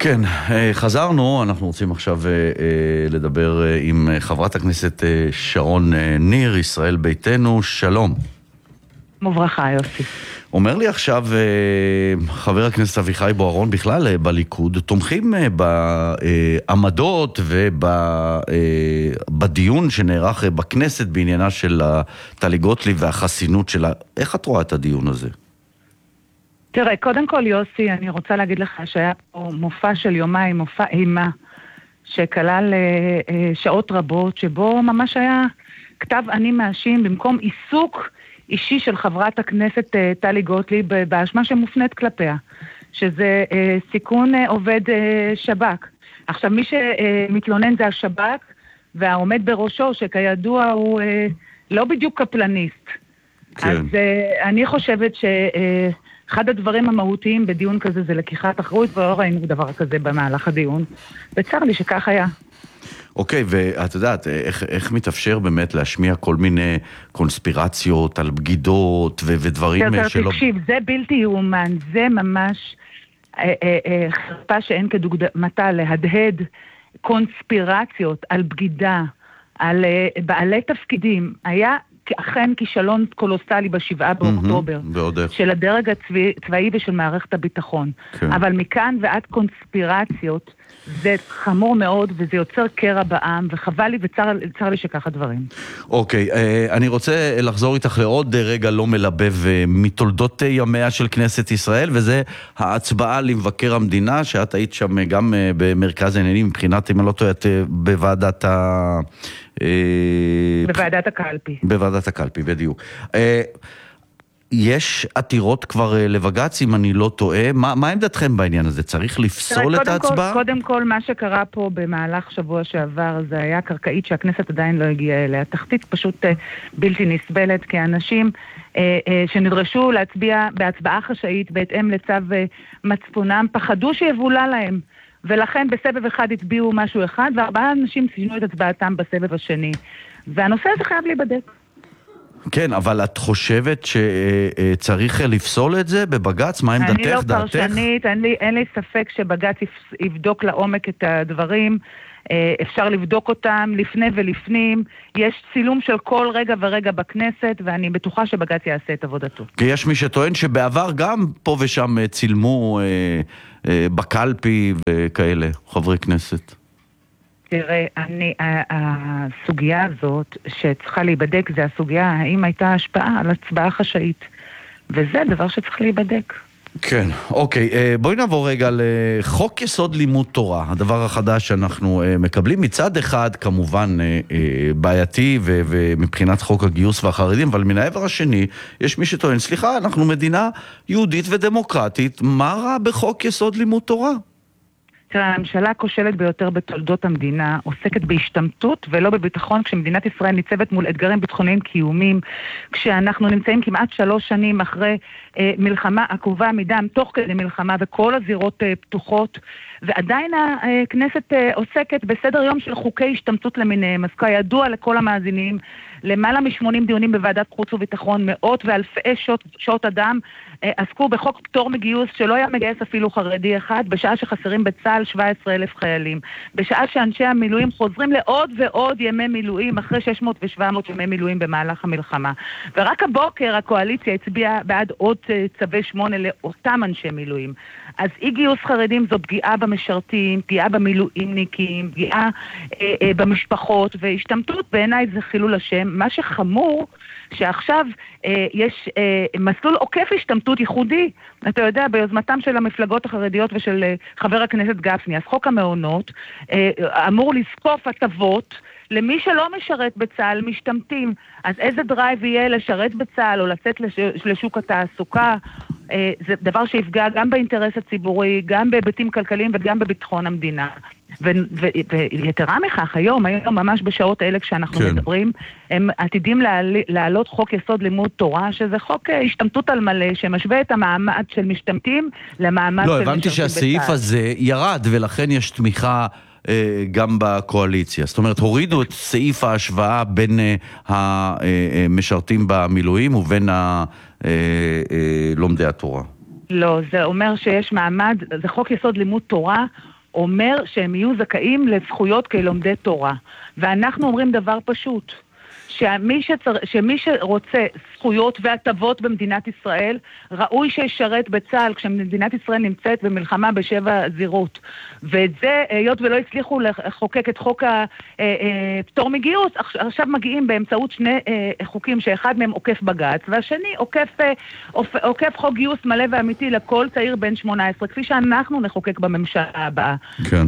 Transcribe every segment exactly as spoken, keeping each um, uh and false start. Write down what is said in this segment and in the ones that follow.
כן, חזרנו, אנחנו רוצים עכשיו לדבר עם חברת הכנסת שרון ניר, ישראל ביתנו, שלום. וברכה, יוסי. אומר לי עכשיו חבר הכנסת אביחי בוארון, בכלל בליכוד, תומכים בעמדות ובדיון שנערך בכנסת בעניינה של טלי גוטליב והחסינות שלה. איך את רואה את הדיון הזה? תראה, קודם כל יוסי, אני רוצה להגיד לך שהיה פה מופע של יומיים, מופע אימה, שכלל שעות רבות, שבו ממש היה כתב אני מאשים במקום עיסוק אישי של חברת הכנסת טלי גוטליב באשמה שמופנית כלפיה, שזה סיכון עובד שב"כ. עכשיו, מי שמתלונן זה השב"כ, והעומד בראשו, שכידוע הוא לא בדיוק קפלניסט. כן. אז אני חושבת ש... אחד הדברים המהותיים בדיון כזה זה לקיחת אחריות, ולא ראינו דבר כזה במהלך הדיון, וצר לי שכך היה. אוקיי, ואת יודעת, איך, איך מתאפשר באמת להשמיע כל מיני קונספירציות על בגידות ו- ודברים תראה, שלא... תקשיב, זה בלתי יאומן, זה ממש אה, אה, אה, חרפה שאין כדוגמתה להדהד קונספירציות על בגידה, על אה, בעלי תפקידים. היה... אכן כישלון קולוסלי בשבעה באוקטובר, של הדרג הצבאי ושל מערכת הביטחון. אבל מכאן ועד קונספירציות, זה חמור מאוד, וזה יוצר קרע בעם, וחבל לי וצר לי שככה דברים. אוקיי, אני רוצה לחזור איתך לעוד רגע לא מלבב מתולדות ימיה של כנסת ישראל, וזה ההצבעה למבקר המדינה, שאת היית שם גם במרכז העניינים, מבחינת, אם אני לא טועה, בוועדת ה... בוועדת הקלפי. בוועדת הקלפי, בדיוק. יש עתירות כבר לבג"ץ, אם אני לא טועה. מה, מה עמדתכם בעניין הזה? צריך לפסול את ההצבעה? קודם כל, מה שקרה פה במהלך שבוע שעבר, זה היה קרקעית שהכנסת עדיין לא הגיעה אליה. תחתית פשוט בלתי נסבלת, כי אנשים שנדרשו להצביע בהצבעה חשאית בהתאם לצו מצפונם, פחדו שיבולה להם. ולכן בסבב אחד הצביעו משהו אחד, וארבעה אנשים שינו את הצבעתם בסבב השני. והנושא הזה חייב להיבדק. כן, אבל את חושבת שצריך לפסול את זה בבג"ץ? מה עמדתך, דעתך? אני לא פרשנית, אין לי, אין לי ספק שבג"ץ יבדוק לעומק את הדברים. אפשר לבדוק אותם לפני ולפנים. יש צילום של כל רגע ורגע בכנסת, ואני בטוחה שבג"ץ יעשה את עבודתו. כי יש מי שטוען שבעבר גם פה ושם צילמו בקלפי וכאלה, חברי כנסת. תראה, אני, הסוגיה הזאת שצריכה להיבדק, זה הסוגיה האם הייתה השפעה על הצבעה חשאית. וזה דבר שצריך להיבדק. כן, אוקיי. בואי נעבור רגע לחוק יסוד לימוד תורה, הדבר החדש שאנחנו מקבלים. מצד אחד, כמובן, בעייתי ומבחינת חוק הגיוס והחרדים, אבל מן העבר השני, יש מי שטוען, סליחה, אנחנו מדינה יהודית ודמוקרטית, מה רע בחוק יסוד לימוד תורה? תראה, הממשלה כושלת ביותר בתולדות המדינה, עוסקת בהשתמטות ולא בביטחון, כשמדינת ישראל ניצבת מול אתגרים ביטחוניים קיומיים, כשאנחנו נמצאים כמעט שלוש שנים אחרי אה, מלחמה עקובה מדם, תוך כדי מלחמה, וכל הזירות אה, פתוחות, ועדיין הכנסת אה, עוסקת בסדר יום של חוקי השתמטות למיניהם. אז כידוע לכל המאזינים, למעלה מ-שמונים דיונים בוועדת חוץ וביטחון, מאות ואלפי שעות, שעות אדם, אה, עסקו בחוק פטור מגיוס, שלא היה מגייס אפילו חרדי אחד, בשעה שחסרים בצה"ל שבעה עשר אלף חיילים. בשעה שאנשי המילואים חוזרים לעוד ועוד ימי מילואים, אחרי שש מאות ושבע מאות ימי מילואים במהלך המלחמה. ורק הבוקר הקואליציה הצביעה בעד עוד צווי שמונה לאותם אנשי מילואים. אז אי גיוס חרדים זו פגיעה במשרתים, פגיעה במילואימניקים, פגיעה אה, אה, במשפחות, והשתמטות בעיניי זה חילול השם. מה שחמור, שעכשיו אה, יש אה, מסלול עוקף השתמטות ייחודי, אתה יודע, ביוזמתם של המפלגות החרדיות ושל אה, חבר הכנסת גפני. אז חוק המעונות אה, אמור לזקוף הטבות למי שלא משרת בצה"ל, משתמטים. אז איזה דרייב יהיה לשרת בצה"ל או לצאת לש... לשוק התעסוקה? אה, זה דבר שיפגע גם באינטרס הציבורי, גם בהיבטים כלכליים וגם בביטחון המדינה. ויתרה מכך, היום, היום ממש בשעות האלה כשאנחנו כן. מדברים, הם עתידים להעלות חוק יסוד לימוד תורה, שזה חוק השתמטות על מלא, שמשווה את המעמד של משתמטים למעמד לא, של משרתים בצה"ל. לא, הבנתי שהסעיף הזה ירד, ולכן יש תמיכה אה, גם בקואליציה. זאת אומרת, הורידו את סעיף ההשוואה בין אה, המשרתים במילואים ובין ה, אה, אה, לומדי התורה. לא, זה אומר שיש מעמד, זה חוק יסוד לימוד תורה, אומר שהם יהיו זכאים לזכויות כלומדי תורה. ואנחנו אומרים דבר פשוט, שמי, שצר... שמי שרוצה זכויות והטבות במדינת ישראל, ראוי שישרת בצה"ל כשמדינת ישראל נמצאת במלחמה בשבע זירות. ואת זה, היות ולא הצליחו לחוקק את חוק הפטור מגיוס, עכשיו מגיעים באמצעות שני חוקים, שאחד מהם עוקף בג"ץ, והשני עוקף, עוקף חוק גיוס מלא ואמיתי לכל צעיר בן שמונה עשרה, כפי שאנחנו נחוקק בממשלה הבאה. כן.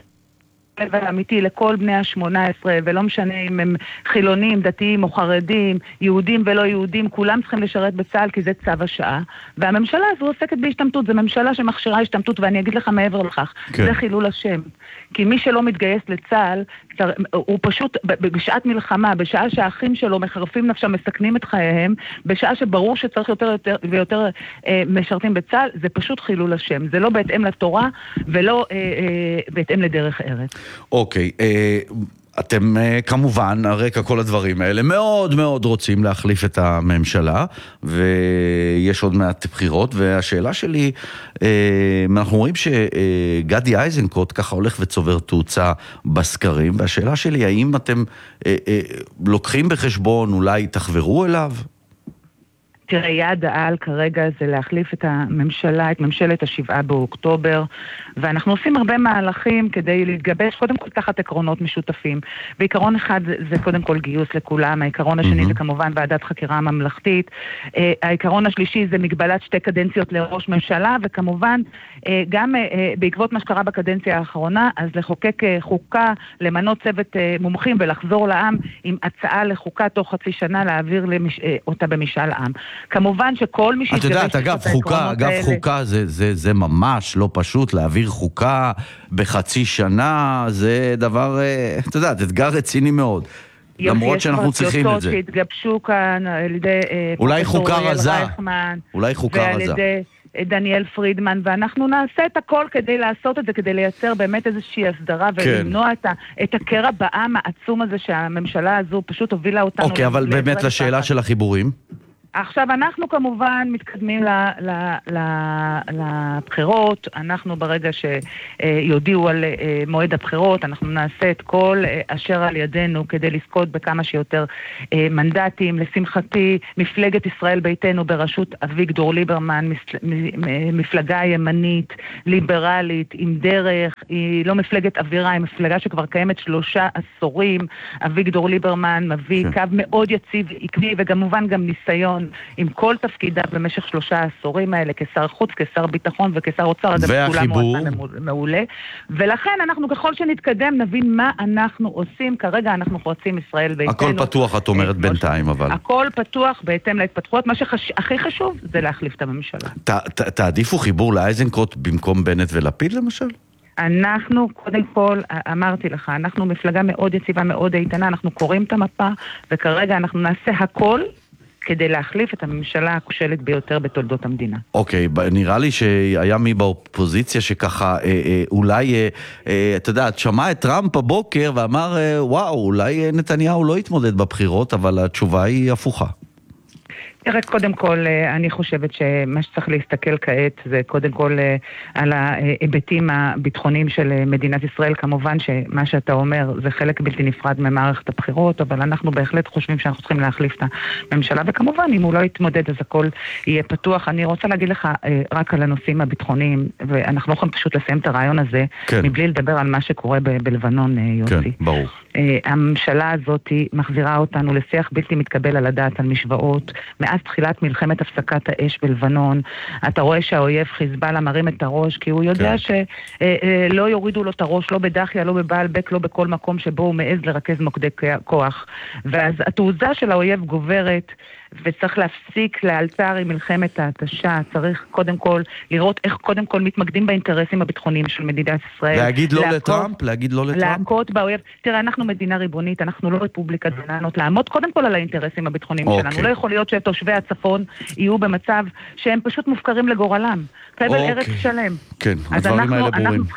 ואמיתי לכל בני ה-שמונה עשרה, ולא משנה אם הם חילונים, דתיים או חרדים, יהודים ולא יהודים, כולם צריכים לשרת בצה"ל כי זה צו השעה. והממשלה הזו עוסקת בהשתמטות, זו ממשלה שמכשירה השתמטות, ואני אגיד לך מעבר לכך, כן. זה חילול השם. כי מי שלא מתגייס לצה"ל, הוא פשוט בשעת מלחמה, בשעה שהאחים שלו מחרפים נפשם, מסכנים את חייהם, בשעה שברור שצריך יותר יותר ויותר אה, משרתים בצה"ל, זה פשוט חילול השם. זה לא בהתאם לתורה ולא אה, אה, בהתאם לדרך ארץ. אוקיי, אתם כמובן, הרקע כל הדברים האלה, מאוד מאוד רוצים להחליף את הממשלה, ויש עוד מעט בחירות, והשאלה שלי, אנחנו רואים שגדי איזנקוט ככה הולך וצובר תאוצה בסקרים, והשאלה שלי, האם אתם לוקחים בחשבון, אולי תחברו אליו? תראה, יעד העל כרגע זה להחליף את הממשלה, את ממשלת השבעה באוקטובר, ואנחנו עושים הרבה מהלכים כדי להתגבש, קודם כל תחת עקרונות משותפים. ועיקרון אחד זה, זה קודם כל גיוס לכולם, העיקרון השני mm-hmm. זה כמובן ועדת חקירה ממלכתית, אה, העיקרון השלישי זה מגבלת שתי קדנציות לראש ממשלה, וכמובן אה, גם אה, בעקבות מה שקרה בקדנציה האחרונה, אז לחוקק אה, חוקה, למנות צוות אה, מומחים ולחזור לעם עם הצעה לחוקה תוך חצי שנה להעביר למש, אה, אותה במשאל עם. כמובן שכל מי את יודעת, אגב, חוקה, אגב, חוקה זה, זה, זה ממש לא פשוט, להעביר חוקה בחצי שנה, זה דבר, את יודעת, אתגר רציני מאוד. למרות שאנחנו צריכים את זה. יש שהתגבשו כאן על ידי אולי חוקה רזה, אולי חוקה רזה. ועל ידי דניאל פרידמן, ואנחנו נעשה את הכל כדי לעשות את זה, כדי לייצר באמת איזושהי הסדרה, ולמנוע את, את הקרע בעם העצום הזה שהממשלה הזו פשוט הובילה אותנו. אוקיי, אבל באמת לשאלה של החיבורים? עכשיו, אנחנו כמובן מתקדמים ל, ל, ל, לבחירות, אנחנו ברגע שיודיעו על מועד הבחירות, אנחנו נעשה את כל אשר על ידינו כדי לזכות בכמה שיותר מנדטים. לשמחתי, מפלגת ישראל ביתנו בראשות אביגדור ליברמן, מפלגה ימנית, ליברלית, עם דרך, היא לא מפלגת אווירה, היא מפלגה שכבר קיימת שלושה עשורים. אביגדור ליברמן מביא קו מאוד יציב, עקבי, וכמובן גם ניסיון עם כל תפקידיו במשך שלושה עשורים האלה, כשר חוץ, כשר ביטחון וכשר אוצר, והחיבור מעולה. ולכן אנחנו ככל שנתקדם נבין מה אנחנו עושים. כרגע אנחנו רוצים ישראל ביתנו. הכל פתוח, את אומרת בינתיים, אבל. הכל פתוח בהתאם להתפתחויות. מה שהכי חשוב זה להחליף את הממשלה. תעדיפו חיבור לאיזנקוט במקום בנט ולפיד למשל? אנחנו, קודם כל, אמרתי לך, אנחנו מפלגה מאוד יציבה, מאוד איתנה, אנחנו קוראים את המפה, וכרגע אנחנו נעשה הכל כדי להחליף את הממשלה הכושלת ביותר בתולדות המדינה. אוקיי, נראה לי שהיה מי באופוזיציה שככה, אה, אה, אולי, אה, אה, אתה יודע, שמע את טראמפ בבוקר ואמר, אה, וואו, אולי נתניהו לא יתמודד בבחירות, אבל התשובה היא הפוכה. תראה, קודם כל, אני חושבת שמה שצריך להסתכל כעת זה קודם כל על ההיבטים הביטחוניים של מדינת ישראל. כמובן שמה שאתה אומר זה חלק בלתי נפרד ממערכת הבחירות, אבל אנחנו בהחלט חושבים שאנחנו צריכים להחליף את הממשלה, וכמובן אם הוא לא יתמודד אז הכל יהיה פתוח. אני רוצה להגיד לך רק על הנושאים הביטחוניים, ואנחנו לא יכולים פשוט לסיים את הרעיון הזה, כן. מבלי לדבר על מה שקורה ב- בלבנון, יוסי. כן, ברור. הממשלה הזאת מחזירה אותנו לשיח בלתי מתקבל על הדעת על משוואות. מאז תחילת מלחמת הפסקת האש בלבנון, אתה רואה שהאויב חיזבאללה מרים את הראש, כי הוא יודע כן. שלא יורידו לו את הראש, לא בדחיה, לא בבעלבק, לא בכל מקום שבו הוא מעז לרכז מוקדי כוח. ואז התעוזה של האויב גוברת, וצריך להפסיק לאלתר עם מלחמת ההתשה. צריך קודם כל לראות איך קודם כל מתמקדים באינטרסים הביטחוניים של מדינת ישראל. להגיד לא להכות, לטראמפ? להגיד לא לטראמפ? להכות באויב. תראה, אנחנו מדינה ריבונית, אנחנו לא רפובליקת בננות, לעמוד קודם כל על האינטרסים הביטחוניים אוקיי. שלנו. לא יכול להיות שתושבי הצפון יהיו במצב שהם פשוט מופקרים לגורלם. חבל אוקיי. ארץ שלם. כן, הדברים אנחנו, האלה ברורים. אנחנו צריכים,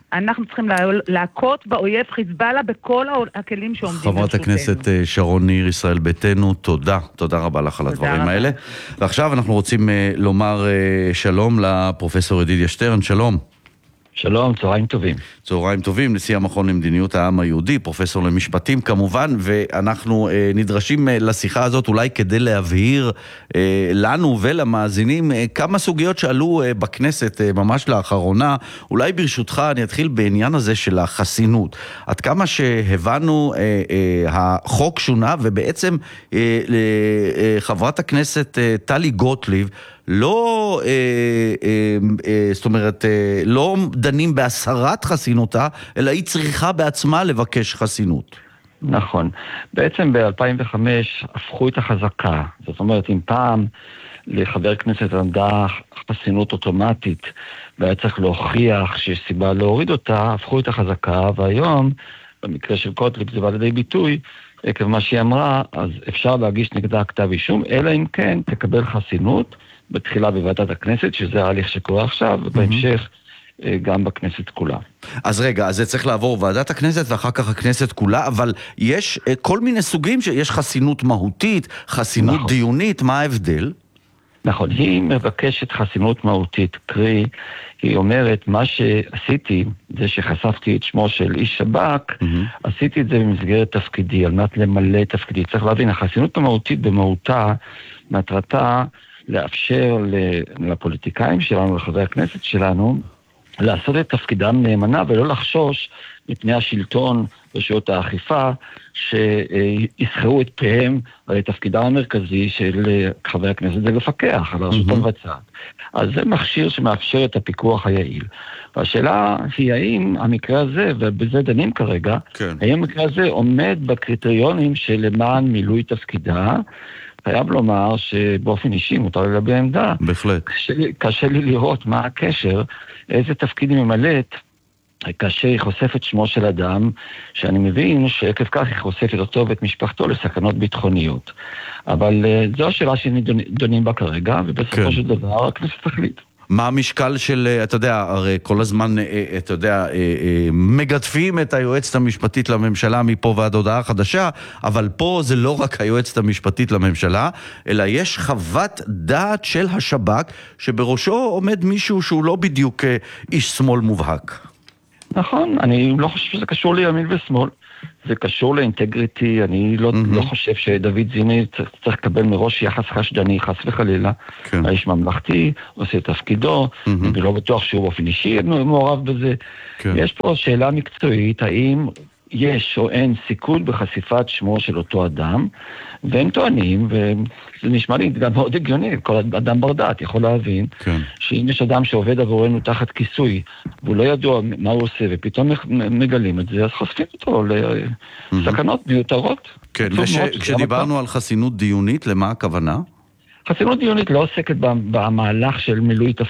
אנחנו צריכים להכות באויב חיזבאללה בכל הכלים שעומדים לרשותנו. חברת הכנסת שרון ניר, ישראל ביתנו, תודה. תודה רבה לך על הדברים האלה. ועכשיו אנחנו רוצים לומר שלום לפרופסור ידידיה שטרן. שלום. שלום, צהריים טובים. צהריים טובים, נשיא המכון למדיניות העם היהודי, פרופסור למשפטים כמובן, ואנחנו אה, נדרשים אה, לשיחה הזאת אולי כדי להבהיר אה, לנו ולמאזינים אה, כמה סוגיות שעלו אה, בכנסת אה, ממש לאחרונה. אולי ברשותך אני אתחיל בעניין הזה של החסינות. עד כמה שהבנו אה, אה, החוק שונה, ובעצם אה, אה, חברת הכנסת אה, טלי גוטליב לא, אה, אה, אה, זאת אומרת, אה, לא דנים בהסרת חסינותה, אלא היא צריכה בעצמה לבקש חסינות. נכון. בעצם ב-אלפיים וחמש הפכו את החזקה. זאת אומרת, אם פעם לחבר כנסת עמדה חסינות אוטומטית, והיה צריך להוכיח שיש סיבה להוריד אותה, הפכו את החזקה, והיום, במקרה של גוטליב זה בא לידי ביטוי, עקב מה שהיא אמרה, אז אפשר להגיש נגדה כתב אישום, אלא אם כן תקבל חסינות, בתחילה בוועדת הכנסת, שזה ההליך שקורה עכשיו, ובהמשך גם בכנסת כולה. אז רגע, אז זה צריך לעבור ועדת הכנסת ואחר כך הכנסת כולה, אבל יש כל מיני סוגים שיש חסינות מהותית, חסינות נכון. דיונית, מה ההבדל? נכון, היא מבקשת חסינות מהותית, קרי, היא אומרת, מה שעשיתי, זה שחשפתי את שמו של איש שב"כ, mm-hmm. עשיתי את זה במסגרת תפקידי, על מנת למלא תפקידי. צריך להבין, החסינות המהותית במהותה, מטרתה, לאפשר לפוליטיקאים שלנו, לחברי הכנסת שלנו, לעשות את תפקידם נאמנה ולא לחשוש מפני השלטון רשויות האכיפה שיסחרו את פיהם על תפקידם המרכזי של חברי הכנסת זה לפקח על הרשות המבצעת. אז זה מכשיר שמאפשר את הפיקוח היעיל. והשאלה היא האם המקרה הזה, ובזה דנים כרגע, כן. האם המקרה הזה עומד בקריטריונים של למען מילוי תפקידה, חייב לומר שבאופן אישי מותר לי להביע עמדה. בהחלט. קשה, קשה לי לראות מה הקשר, איזה תפקיד היא ממלאת, כאשר היא חושפת שמו של אדם, שאני מבין שעקב כך היא חושפת אותו ואת משפחתו לסכנות ביטחוניות. אבל זו השאלה שדונים בה כרגע, ובסופו כן. של דבר הכנסת תחליט. מה המשקל של, אתה יודע, הרי כל הזמן, אתה יודע, מגדפים את היועצת המשפטית לממשלה מפה ועד הודעה חדשה, אבל פה זה לא רק היועצת המשפטית לממשלה, אלא יש חוות דעת של השב"כ, שבראשו עומד מישהו שהוא לא בדיוק איש שמאל מובהק. נכון, אני לא חושב שזה קשור לימין ושמאל. זה קשור לאינטגריטי, אני לא, mm-hmm. לא חושב שדוד זיני צריך, צריך לקבל מראש יחס חשדני, חס וחלילה. כן. האיש ממלכתי, עושה תפקידו, mm-hmm. אני לא בטוח שהוא באופן אישי מעורב בזה. כן. יש פה שאלה מקצועית, האם יש או אין סיכון בחשיפת שמו של אותו אדם, והם טוענים, וזה נשמע לי גם מאוד הגיוני, כל אדם בר דעת יכול להבין, כן. שאם יש אדם שעובד עבורנו תחת כיסוי, והוא לא ידוע מה הוא עושה, ופתאום מגלים את זה, אז חושפים אותו לסכנות מיותרות. כן, וכשדיברנו על חסינות דיונית, למה הכוונה? חסינות דיונית לא עוסקת במהלך של מילוי תפקיד.